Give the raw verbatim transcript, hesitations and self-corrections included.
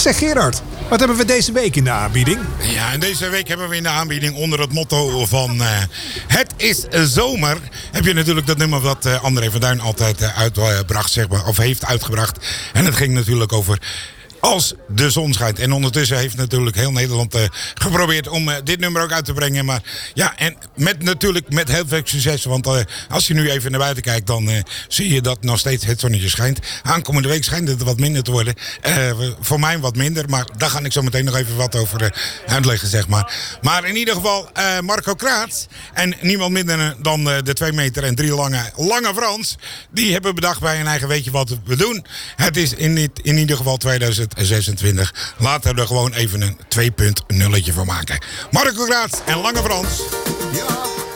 Zeg Gerard, wat hebben we deze week in de aanbieding? Ja, en deze week hebben we in de aanbieding onder het motto van uh, het is zomer. Heb je natuurlijk dat nummer wat uh, André van Duin altijd uh, uitbracht, zeg maar, of heeft uitgebracht. En het ging natuurlijk over Als de zon schijnt. En ondertussen heeft natuurlijk heel Nederland uh, geprobeerd om uh, dit nummer ook uit te brengen. Maar ja, en met natuurlijk met heel veel succes. Want uh, als je nu even naar buiten kijkt, dan uh, zie je dat nog steeds het zonnetje schijnt. Aankomende week schijnt het wat minder te worden. Uh, voor mij wat minder, maar daar ga ik zo meteen nog even wat over uh, uitleggen, zeg maar. Maar in ieder geval uh, Marco Kraats en niemand minder dan uh, de twee meter en drie lange, lange Frans. Die hebben bedacht bij hun eigen weet je wat we doen. Het is in, in ieder geval tweeduizend zesentwintig. Laten we er gewoon even een twee punt nulletje van maken. Marco Kraats en Lange Frans. Ja.